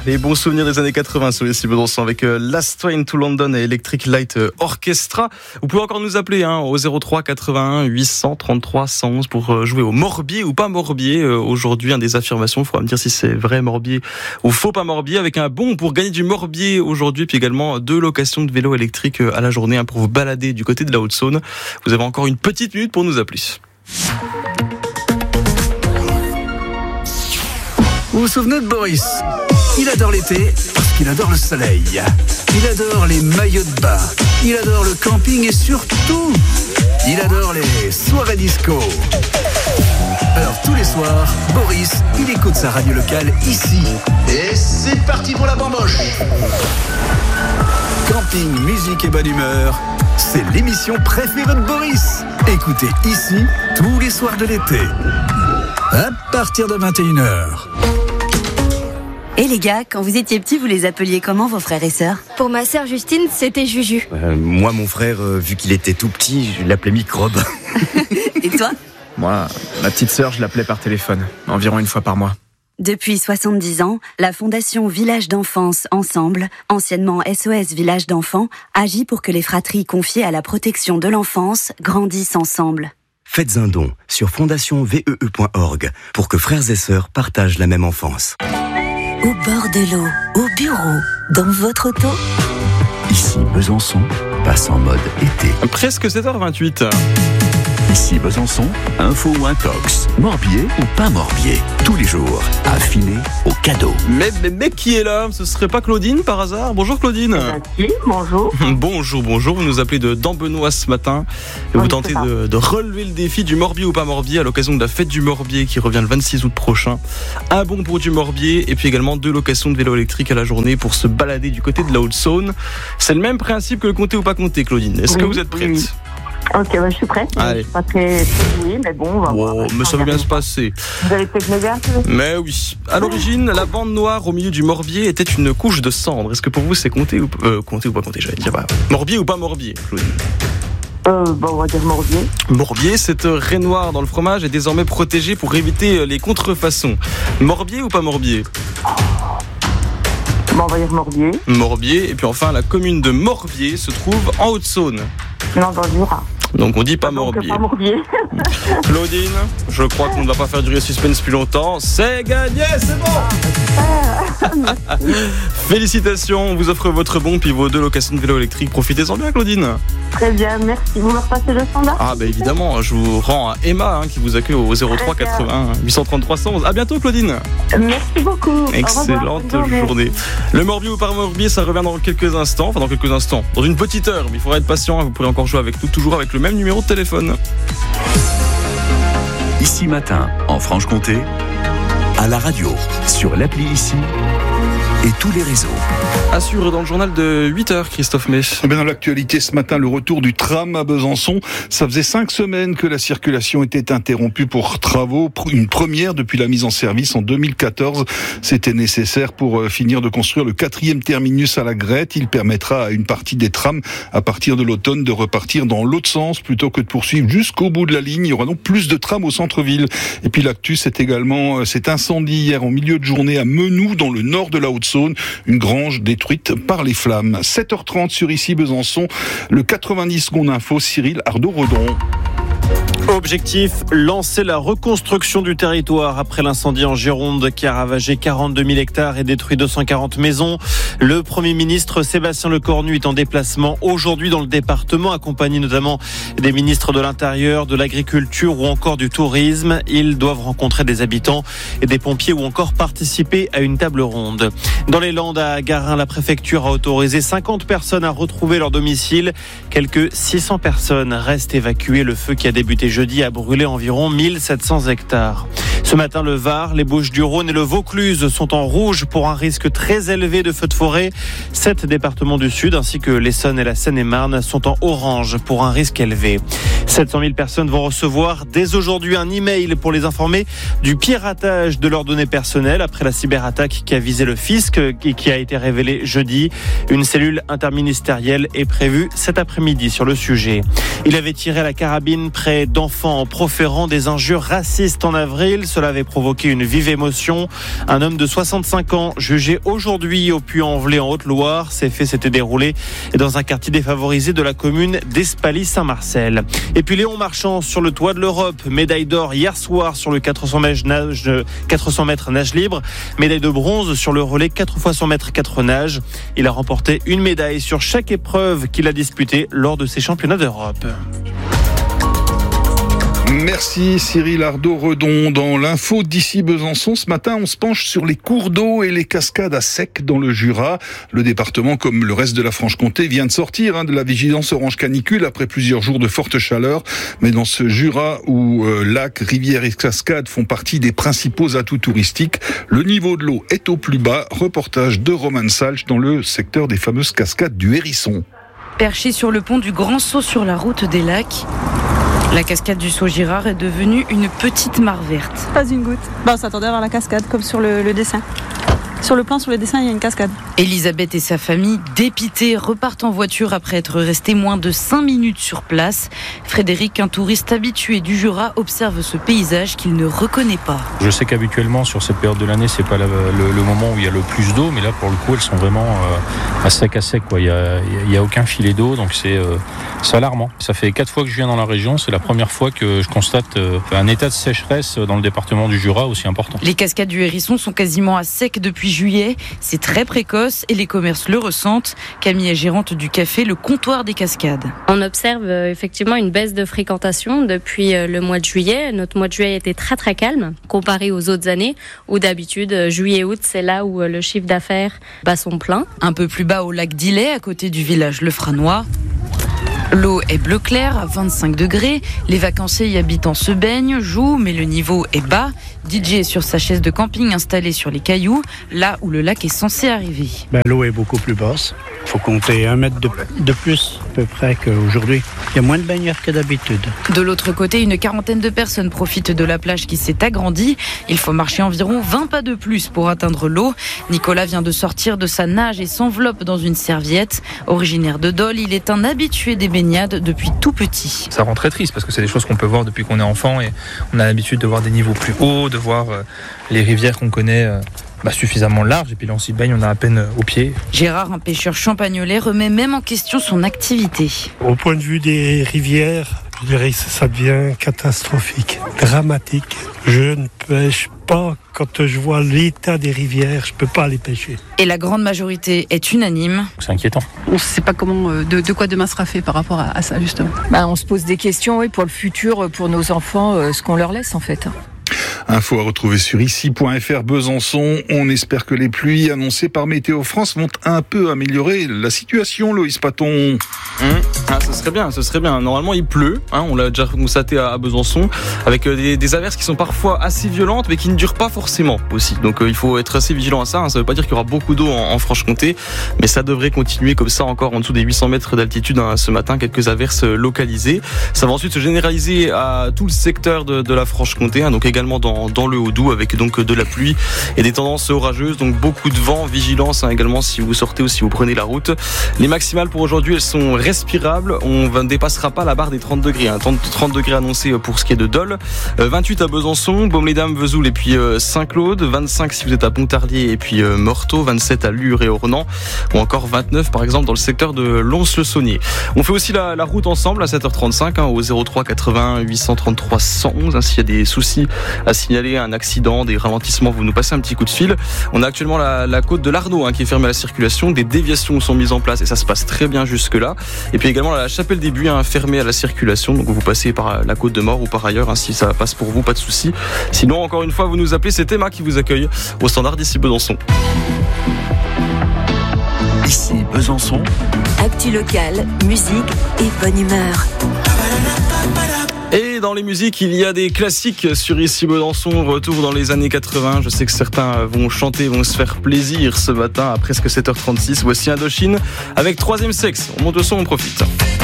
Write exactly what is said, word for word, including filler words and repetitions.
les bons souvenirs des années quatre-vingts sur les Besançon avec euh, Last Train to London et Electric Light Orchestra. Vous pouvez encore nous appeler hein, au zéro trois quatre-vingt-un huit cent trente-trois cent onze pour euh, jouer au Morbier ou pas Morbier. Euh, aujourd'hui, un des affirmations, il faudra me dire si c'est vrai Morbier ou faux pas Morbier, avec un bon pour gagner du Morbier aujourd'hui, puis également deux locations de vélos électriques à la journée hein, pour vous balader du côté de la Haute-Saône. Vous avez encore une petite minute pour nous appeler. Vous vous souvenez de Boris ? Il adore l'été parce qu'il adore le soleil. Il adore les maillots de bain. Il adore le camping et surtout, il adore les soirées disco. Alors tous les soirs, Boris, il écoute sa radio locale ici. Et c'est parti pour la bamboche. Camping, musique et bonne humeur, c'est l'émission préférée de Boris. Écoutez ici tous les soirs de l'été. À partir de vingt et une heures. Et les gars, quand vous étiez petits, vous les appeliez comment vos frères et sœurs ? Pour ma sœur Justine, c'était Juju. Euh, moi, mon frère, euh, vu qu'il était tout petit, je l'appelais Microbe. Et toi ? Moi, ma petite sœur, je l'appelais par téléphone, environ une fois par mois. Depuis soixante-dix ans, la Fondation Village d'Enfance Ensemble, anciennement S O S Village d'Enfants, agit pour que les fratries confiées à la protection de l'enfance grandissent ensemble. Faites un don sur fondation v e e point org pour que frères et sœurs partagent la même enfance. Au bord de l'eau, au bureau, dans votre auto. Ici Besançon passe en mode été. Presque sept heures vingt-huit. Ici Besançon, info ou intox, Morbier ou pas Morbier. Tous les jours, affiné au cadeau. Mais, mais, mais qui est là ? Ce serait pas Claudine par hasard ? Bonjour Claudine. Oui, bonjour. Bonjour, bonjour. Vous nous appelez de Dambenois ce matin. Et vous oui, tentez de, de relever le défi du Morbier ou pas Morbier à l'occasion de la fête du Morbier qui revient le vingt-six août prochain. Un bon pour du Morbier et puis également deux locations de vélos électriques à la journée pour se balader du côté de la Haute-Saône. C'est le même principe que le compter ou pas compter, Claudine. Est-ce oui, que vous êtes prête ? Oui. Ok, bah, je suis prête. Allez. Je suis pas très douée, mais bon, on va oh, voir. Mais ça va bien se passer. Vous allez peut-être m'aider un peu. Mais oui. À l'origine, la bande noire au milieu du Morbier était une couche de cendre. Est-ce que pour vous, c'est compter ou, euh, compter ou pas compter, j'allais dire. Bah, Morbier ou pas Morbier, Claudine ? Euh, bah, on va dire Morbier. Morbier, cette raie noire dans le fromage est désormais protégée pour éviter les contrefaçons. Morbier ou pas Morbier ? Bah, on va dire Morbier. Morbier. Et puis enfin, la commune de Morbier se trouve en Haute-Saône. Non, dans le Jura. Donc on dit pas Donc, Morbier. pas Morbier. Claudine, je crois qu'on ne va pas faire durer le suspense plus longtemps. C'est gagné, c'est bon. Félicitations, on vous offre votre bon puis vos deux locations de vélo électriques. Profitez-en bien, Claudine. Très bien, merci. Vous me repassez le standard ? Ah bah évidemment, je vous rends à Emma hein, qui vous accueille au zéro trois quatre-vingt-un huit cent trente-trois cent onze. À bientôt, Claudine. Merci beaucoup. Excellente journée. Le Morbier ou pas Morbier, ça revient dans quelques instants, enfin dans quelques instants, dans une petite heure, mais il faudra être patient, hein, vous pourrez encore jouer avec nous, toujours avec le même numéro de téléphone. Ici Matin, en Franche-Comté, à la radio, sur l'appli Ici et tous les réseaux. Assure dans le journal de huit heures, Christophe May. Eh bien dans l'actualité ce matin, le retour du tram à Besançon. Ça faisait cinq semaines que la circulation était interrompue pour travaux. Une première depuis la mise en service en deux mille quatorze. C'était nécessaire pour finir de construire le quatrième terminus à la Grette. Il permettra à une partie des trams, à partir de l'automne, de repartir dans l'autre sens plutôt que de poursuivre jusqu'au bout de la ligne. Il y aura donc plus de trams au centre-ville. Et puis l'actu, c'est également cet incendie hier en milieu de journée à Menou, dans le nord de la Haute-Saône. Une grange détruite par les flammes. sept heures trente sur Ici Besançon. Le quatre-vingt-dix secondes info, Cyril Ardo-Redon. Objectif, lancer la reconstruction du territoire après l'incendie en Gironde qui a ravagé quarante-deux mille hectares et détruit deux cent quarante maisons. Le Premier ministre Sébastien Lecornu est en déplacement aujourd'hui dans le département, accompagné notamment des ministres de l'Intérieur, de l'Agriculture ou encore du Tourisme. Ils doivent rencontrer des habitants et des pompiers ou encore participer à une table ronde. Dans les Landes, à Garin, la préfecture a autorisé cinquante personnes à retrouver leur domicile. Quelques six cents personnes restent évacuées. Le feu qui a débuté jeudi a brûlé environ mille sept cents hectares. Ce matin, le Var, les Bouches-du-Rhône et le Vaucluse sont en rouge pour un risque très élevé de feux de forêt. Sept départements du Sud ainsi que l'Essonne et la Seine-et-Marne sont en orange pour un risque élevé. sept cent mille personnes vont recevoir dès aujourd'hui un email pour les informer du piratage de leurs données personnelles après la cyberattaque qui a visé le fisc et qui a été révélée jeudi. Une cellule interministérielle est prévue cet après-midi sur le sujet. Il avait tiré à la carabine près d'enfants en proférant des injures racistes en avril. Cela Cela avait provoqué une vive émotion. Un homme de soixante-cinq ans, jugé aujourd'hui au Puy-en-Velay en Haute-Loire. Ces faits s'étaient déroulés dans un quartier défavorisé de la commune d'Espaly-Saint-Marcel. Et puis Léon Marchand sur le toit de l'Europe. Médaille d'or hier soir sur le quatre cents mètres nage, quatre cents mètres nage libre. Médaille de bronze sur le relais quatre fois cent mètres quatre nage. Il a remporté une médaille sur chaque épreuve qu'il a disputée lors de ces championnats d'Europe. Merci Cyril Ardo-Redon. Dans l'info d'ici Besançon, ce matin, on se penche sur les cours d'eau et les cascades à sec dans le Jura. Le département, comme le reste de la Franche-Comté, vient de sortir hein, de la vigilance orange canicule après plusieurs jours de forte chaleur. Mais dans ce Jura où euh, lacs, rivières et cascades font partie des principaux atouts touristiques, le niveau de l'eau est au plus bas. Reportage de Roman Salch dans le secteur des fameuses cascades du Hérisson. Perché sur le pont du Grand Saut sur la route des lacs, la cascade du Saut-Girard est devenue une petite mare verte. Pas une goutte. Bah, on s'attendait à voir la cascade, comme sur le, le dessin. Sur le plan, sur le dessin, il y a une cascade. Elisabeth et sa famille, dépitées, repartent en voiture après être restés moins de cinq minutes sur place. Frédéric, un touriste habitué du Jura, observe ce paysage qu'il ne reconnaît pas. Je sais qu'habituellement, sur cette période de l'année, c'est pas la, le, le moment où il y a le plus d'eau, mais là, pour le coup, elles sont vraiment euh, à sec à sec, quoi. Il y a, il y a aucun filet d'eau, donc c'est, euh, c'est alarmant. Ça fait quatre fois que je viens dans la région. C'est la première fois que je constate euh, un état de sécheresse dans le département du Jura aussi important. Les cascades du Hérisson sont quasiment à sec depuis juillet. C'est très précoce et les commerces le ressentent. Camille est gérante du café Le Comptoir des Cascades. On observe effectivement une baisse de fréquentation depuis le mois de juillet. Notre mois de juillet était très très calme comparé aux autres années où d'habitude juillet-août c'est là où le chiffre d'affaires bat son plein. Un peu plus bas au lac d'Illet à côté du village Le Franois. L'eau est bleu clair à vingt-cinq degrés. Les vacanciers y habitant se baignent, jouent, mais le niveau est bas. D J est sur sa chaise de camping installée sur les cailloux, là où le lac est censé arriver. Ben, l'eau est beaucoup plus basse. Il faut compter un mètre de, de plus à peu près qu'aujourd'hui. Il y a moins de baigneurs que d'habitude. De l'autre côté, une quarantaine de personnes profitent de la plage qui s'est agrandie. Il faut marcher environ vingt pas de plus pour atteindre l'eau. Nicolas vient de sortir de sa nage et s'enveloppe dans une serviette. Originaire de Dole, il est un habitué des baignades depuis tout petit. Ça rend très triste parce que c'est des choses qu'on peut voir depuis qu'on est enfant et on a l'habitude de voir des niveaux plus hauts, de voir euh, les rivières qu'on connaît euh, bah, suffisamment larges et puis là on s'y baigne, on a à peine euh, aux pieds. Gérard, un pêcheur champagnolais, remet même en question son activité. Au point de vue des rivières, je dirais que ça devient catastrophique, dramatique. Je ne pêche pas quand je vois l'état des rivières, je peux pas les pêcher. Et la grande majorité est unanime. C'est inquiétant. On ne sait pas comment, de, de quoi demain sera fait par rapport à, à ça justement. Bah, on se pose des questions oui, pour le futur, pour nos enfants, euh, ce qu'on leur laisse en fait. Info à retrouver sur ici point f r Besançon. On espère que les pluies annoncées par Météo France vont un peu améliorer la situation, Loïs Paton. Mmh. Ah, ce serait bien, ce serait bien. Normalement, il pleut. Hein, on l'a déjà constaté à, à Besançon, avec euh, des, des averses qui sont parfois assez violentes, mais qui ne durent pas forcément aussi. Donc, euh, il faut être assez vigilant à ça. Hein. Ça ne veut pas dire qu'il y aura beaucoup d'eau en, en Franche-Comté, mais ça devrait continuer comme ça encore en dessous des huit cents mètres d'altitude hein, ce matin. Quelques averses localisées. Ça va ensuite se généraliser à tout le secteur de, de la Franche-Comté, hein, donc également dans, dans le Haut-Doubs, avec donc de la pluie et des tendances orageuses. Donc beaucoup de vent, vigilance hein, également si vous sortez ou si vous prenez la route. Les maximales pour aujourd'hui, elles sont respirables. On ne dépassera pas la barre des trente degrés. Hein. trente degrés annoncés pour ce qui est de Dole. Euh, vingt-huit à Besançon, Baume-les-Dames, Vesoul et puis euh, Saint-Claude. vingt-cinq si vous êtes à Pontarlier et puis euh, Meurthe. vingt-sept à Lure et Ornans. Ou encore vingt-neuf par exemple dans le secteur de Lons-le-Saunier. On fait aussi la, la route ensemble à sept heures trente-cinq hein, au zéro trois quatre-vingts huit cent trente-trois cent onze. Hein, s'il y a des soucis à signaler, un accident, des ralentissements, vous nous passez un petit coup de fil. On a actuellement la, la côte de l'Arnaud hein, qui est fermée à la circulation. Des déviations sont mises en place et ça se passe très bien jusque là. Et puis également la Chapelle des Buis hein, fermée à la circulation. Donc vous passez par la côte de Mort ou par ailleurs hein, si ça passe pour vous, pas de souci. Sinon encore une fois vous nous appelez, c'est Emma qui vous accueille au standard d'ici Besançon. Ici Besançon. Actu locale, musique et bonne humeur. Et dans les musiques, il y a des classiques sur ici Besançon, retour dans les années quatre-vingts. Je sais que certains vont chanter, vont se faire plaisir ce matin à presque sept heures trente-six. Voici Indochine avec Troisième Sexe. On monte le son, on profite.